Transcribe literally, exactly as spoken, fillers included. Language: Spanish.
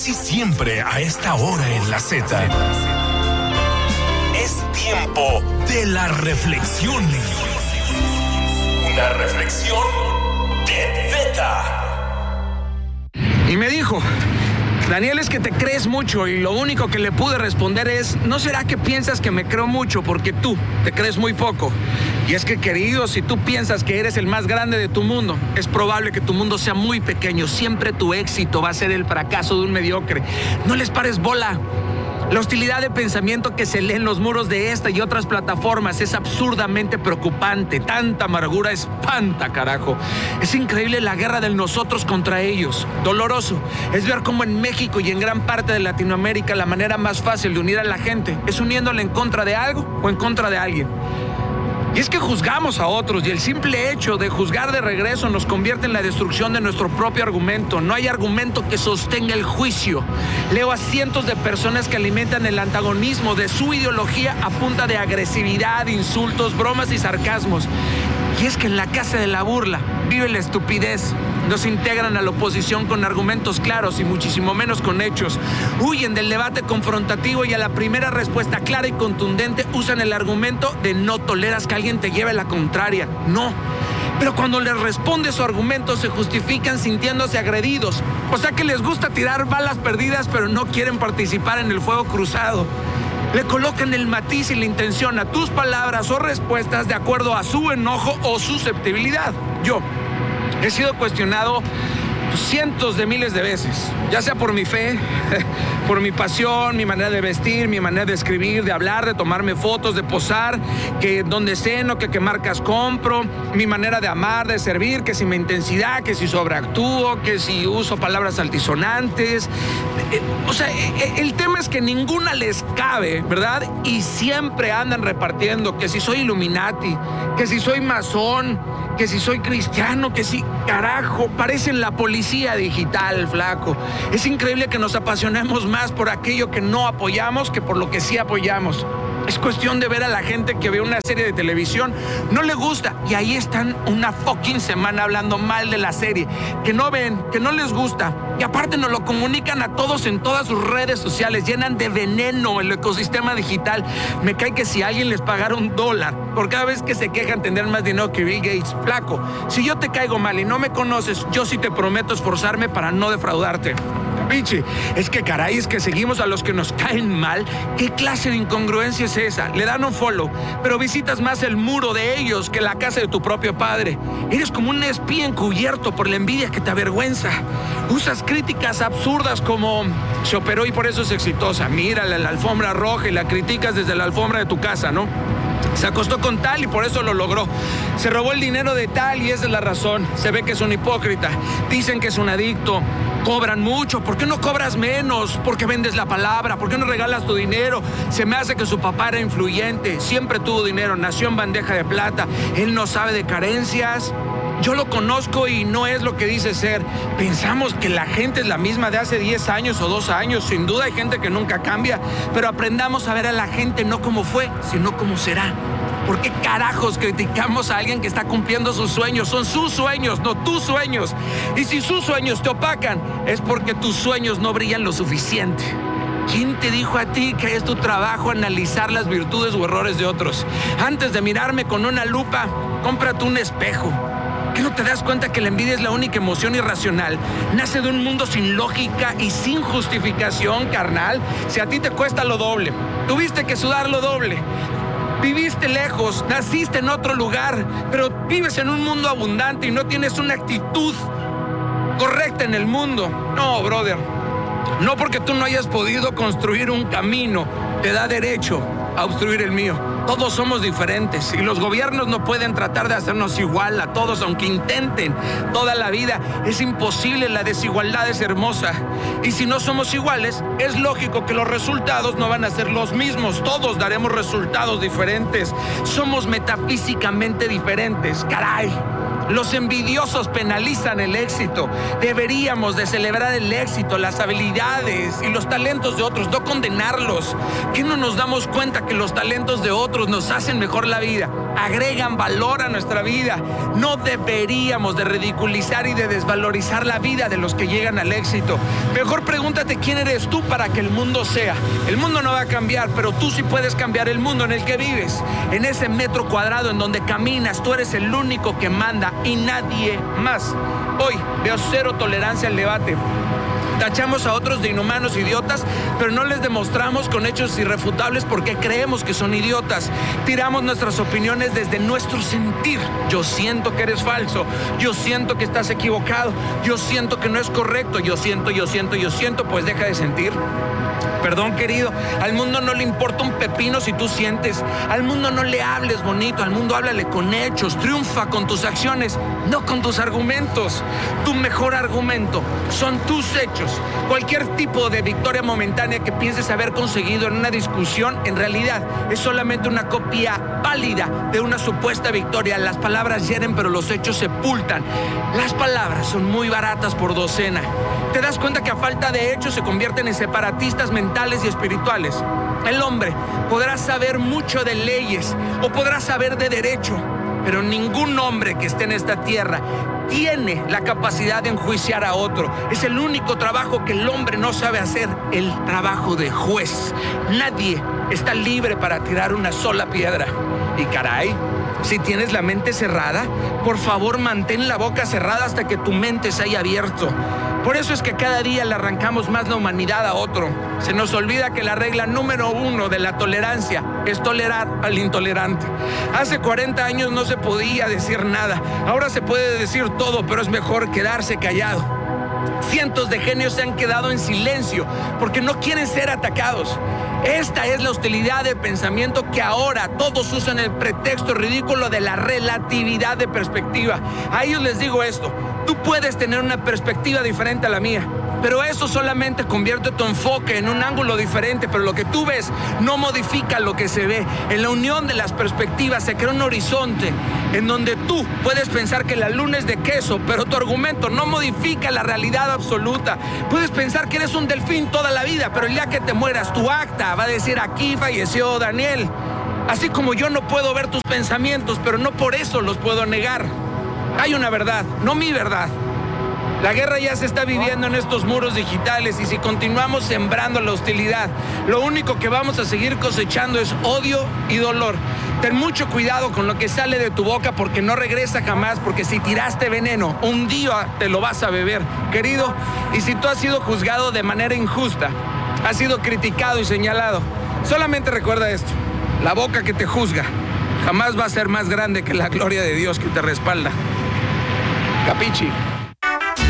Sí, siempre a esta hora en la Z. Es tiempo de la reflexión. Una reflexión de Zeta. Y me dijo: Daniel, es que te crees mucho. Y lo único que le pude responder es: ¿no será que piensas que me creo mucho porque tú te crees muy poco? Y es que, querido, si tú piensas que eres el más grande de tu mundo, es probable que tu mundo sea muy pequeño. Siempre tu éxito va a ser el fracaso de un mediocre. No les pares bola. La hostilidad de pensamiento que se lee en los muros de esta y otras plataformas es absurdamente preocupante. Tanta amargura espanta, carajo. Es increíble la guerra de nosotros contra ellos. Doloroso es ver cómo en México y en gran parte de Latinoamérica la manera más fácil de unir a la gente es uniéndola en contra de algo o en contra de alguien. Y es que juzgamos a otros y el simple hecho de juzgar de regreso nos convierte en la destrucción de nuestro propio argumento. No hay argumento que sostenga el juicio. Leo a cientos de personas que alimentan el antagonismo de su ideología a punta de agresividad, insultos, bromas y sarcasmos. Y es que en la casa de la burla vive la estupidez. No se integran a la oposición con argumentos claros y muchísimo menos con hechos. Huyen del debate confrontativo y a la primera respuesta clara y contundente usan el argumento de no toleras que alguien te lleve la contraria. No. Pero cuando les responde su argumento se justifican sintiéndose agredidos. O sea que les gusta tirar balas perdidas pero no quieren participar en el fuego cruzado. Le colocan el matiz y la intención a tus palabras o respuestas de acuerdo a su enojo o susceptibilidad. Yo he sido cuestionado cientos de miles de veces, ya sea por mi fe, por mi pasión, mi manera de vestir, mi manera de escribir, de hablar, de tomarme fotos, de posar, que donde ceno, que qué marcas compro, mi manera de amar, de servir, que si mi intensidad, que si sobreactúo, que si uso palabras altisonantes. O sea, el tema es que ninguna les cabe, ¿verdad? Y siempre andan repartiendo que si soy Illuminati, que si soy masón, que si soy cristiano, que si, carajo, parecen la policía digital, flaco. Es increíble que nos apasionemos más por aquello que no apoyamos que por lo que sí apoyamos. Es cuestión de ver a la gente que ve una serie de televisión, no le gusta, y ahí están una fucking semana hablando mal de la serie, que no ven, que no les gusta, y aparte nos lo comunican a todos en todas sus redes sociales, llenan de veneno el ecosistema digital. Me cae que si alguien les pagara un dólar por cada vez que se quejan tener más dinero que Bill Gates, flaco, si yo te caigo mal y no me conoces, yo sí te prometo esforzarme para no defraudarte. Pichi, es que caray, es que seguimos a los que nos caen mal. ¿Qué clase de incongruencia es esa? Le dan un follow, pero visitas más el muro de ellos que la casa de tu propio padre. Eres como un espía encubierto por la envidia que te avergüenza. Usas críticas absurdas como se operó y por eso es exitosa. Mírala en la alfombra roja y la criticas desde la alfombra de tu casa, ¿no? Se acostó con tal y por eso lo logró. Se robó el dinero de tal y esa es la razón. Se ve que es un hipócrita. Dicen que es un adicto. Cobran mucho. ¿Por qué no cobras menos? ¿Por qué vendes la palabra? ¿Por qué no regalas tu dinero? Se me hace que su papá era influyente. Siempre tuvo dinero. Nació en bandeja de plata. Él no sabe de carencias. Yo lo conozco y no es lo que dice ser. Pensamos que la gente es la misma de hace diez años o dos años. Sin duda hay gente que nunca cambia. Pero aprendamos a ver a la gente no como fue, sino como será. ¿Por qué carajos criticamos a alguien que está cumpliendo sus sueños? Son sus sueños, no tus sueños. Y si sus sueños te opacan, es porque tus sueños no brillan lo suficiente. ¿Quién te dijo a ti que es tu trabajo analizar las virtudes o errores de otros? Antes de mirarme con una lupa, cómprate un espejo. ¿Qué no te das cuenta que la envidia es la única emoción irracional? Nace de un mundo sin lógica y sin justificación, carnal. Si a ti te cuesta lo doble, tuviste que sudar lo doble. Viviste lejos, naciste en otro lugar, pero vives en un mundo abundante y no tienes una actitud correcta en el mundo. No, brother. No porque tú no hayas podido construir un camino, te da derecho a obstruir el mío. Todos somos diferentes y los gobiernos no pueden tratar de hacernos igual a todos, aunque intenten toda la vida. Es imposible, la desigualdad es hermosa. Y si no somos iguales, es lógico que los resultados no van a ser los mismos. Todos daremos resultados diferentes. Somos metafísicamente diferentes, caray. Los envidiosos penalizan el éxito. Deberíamos de celebrar el éxito, las habilidades y los talentos de otros, no condenarlos. ¿Qué no nos damos cuenta que los talentos de otros nos hacen mejor la vida? Agregan valor a nuestra vida. No deberíamos de ridiculizar y de desvalorizar la vida de los que llegan al éxito. Mejor pregúntate quién eres tú para que el mundo sea. El mundo no va a cambiar, pero tú sí puedes cambiar el mundo en el que vives. En ese metro cuadrado en donde caminas, tú eres el único que manda y nadie más. Hoy veo cero tolerancia al debate. Tachamos a otros de inhumanos, idiotas, pero no les demostramos con hechos irrefutables por qué creemos que son idiotas. Tiramos nuestras opiniones desde nuestro sentir. Yo siento que eres falso, yo siento que estás equivocado, yo siento que no es correcto, yo siento, yo siento, yo siento, pues deja de sentir. Perdón, querido, al mundo no le importa un pepino si tú sientes. Al mundo no le hables bonito, al mundo háblale con hechos. Triunfa con tus acciones, no con tus argumentos. Tu mejor argumento son tus hechos. Cualquier tipo de victoria momentánea que pienses haber conseguido en una discusión, en realidad es solamente una copia válida de una supuesta victoria. Las palabras hieren, pero los hechos sepultan. Las palabras son muy baratas por docena. ¿Te das cuenta que a falta de hechos se convierten en separatistas mentales y espirituales? El hombre podrá saber mucho de leyes o podrá saber de derecho, pero ningún hombre que esté en esta tierra tiene la capacidad de enjuiciar a otro. Es el único trabajo que el hombre no sabe hacer, el trabajo de juez. Nadie está libre para tirar una sola piedra. Y caray, si tienes la mente cerrada, por favor mantén la boca cerrada hasta que tu mente se haya abierto. Por eso es que cada día le arrancamos más la humanidad a otro. Se nos olvida que la regla número uno de la tolerancia es tolerar al intolerante. Hace cuarenta años no se podía decir nada. Ahora se puede decir todo, pero es mejor quedarse callado. Cientos de genios se han quedado en silencio porque no quieren ser atacados. Esta es la hostilidad de pensamiento que ahora todos usan el pretexto ridículo de la relatividad de perspectiva. A ellos les digo esto: tú puedes tener una perspectiva diferente a la mía, pero eso solamente convierte tu enfoque en un ángulo diferente, pero lo que tú ves no modifica lo que se ve. En la unión de las perspectivas se crea un horizonte en donde tú puedes pensar que la luna es de queso, pero tu argumento no modifica la realidad absoluta. Puedes pensar que eres un delfín toda la vida, pero el día que te mueras, tu acta va a decir: aquí falleció Daniel. Así como yo no puedo ver tus pensamientos, pero no por eso los puedo negar. Hay una verdad, no mi verdad. La guerra ya se está viviendo en estos muros digitales y si continuamos sembrando la hostilidad, lo único que vamos a seguir cosechando es odio y dolor. Ten mucho cuidado con lo que sale de tu boca porque no regresa jamás, porque si tiraste veneno, un día te lo vas a beber, querido. Y si tú has sido juzgado de manera injusta, has sido criticado y señalado, solamente recuerda esto: la boca que te juzga jamás va a ser más grande que la gloria de Dios que te respalda. Capichi.